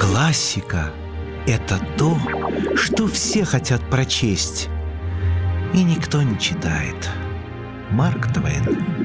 Классика — это то, что все хотят прочесть, и никто не читает. Марк Твен.